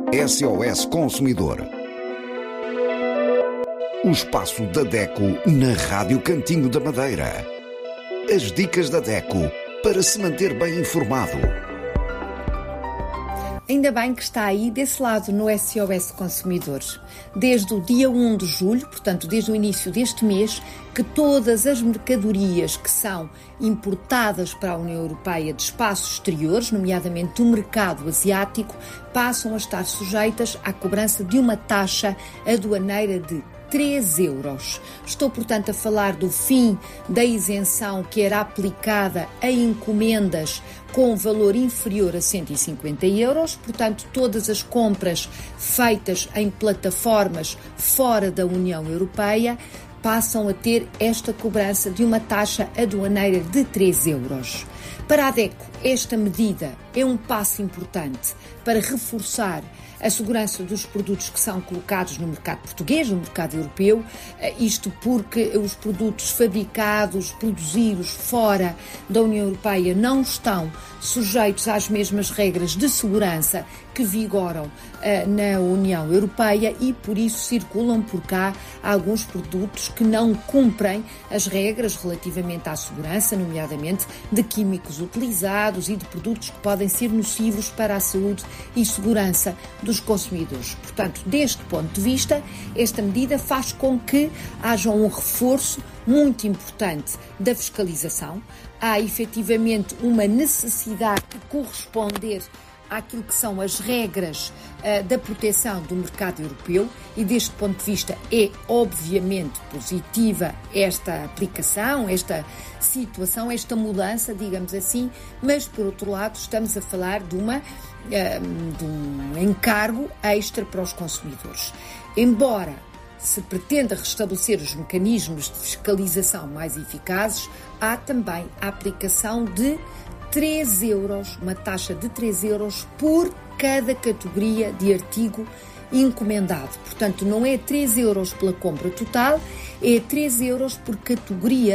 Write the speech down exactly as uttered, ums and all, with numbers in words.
S O S Consumidor. O espaço da DECO na Rádio Cantinho da Madeira. As dicas da DECO para se manter bem informado. Ainda bem que está aí desse lado no S O S Consumidores. Desde o dia um de julho, portanto desde o início deste mês, que todas as mercadorias que são importadas para a União Europeia de espaços exteriores, nomeadamente do mercado asiático, passam a estar sujeitas à cobrança de uma taxa aduaneira de três euros. Estou, portanto, a falar do fim da isenção que era aplicada a encomendas com valor inferior a cento e cinquenta euros, portanto, todas as compras feitas em plataformas fora da União Europeia passam a ter esta cobrança de uma taxa aduaneira de três euros. Para a DECO, esta medida é um passo importante para reforçar a segurança dos produtos que são colocados no mercado português, no mercado europeu, isto porque os produtos fabricados, produzidos fora da União Europeia não estão sujeitos às mesmas regras de segurança que vigoram uh, na União Europeia e por isso circulam por cá alguns produtos que não cumprem as regras relativamente à segurança, nomeadamente de químicos utilizados e de produtos que podem ser nocivos para a saúde e segurança dos consumidores. Portanto, deste ponto de vista, esta medida faz com que haja um reforço muito importante da fiscalização. Há efetivamente uma necessidade de corresponder àquilo que são as regras uh, da proteção do mercado europeu e deste ponto de vista é obviamente positiva esta aplicação, esta situação, esta mudança, digamos assim, mas por outro lado estamos a falar de, uma, uh, de um encargo extra para os consumidores. Embora se pretenda restabelecer os mecanismos de fiscalização mais eficazes, há também a aplicação de três euros, uma taxa de três euros por cada categoria de artigo encomendado. Portanto, não é três euros pela compra total, é três euros por categoria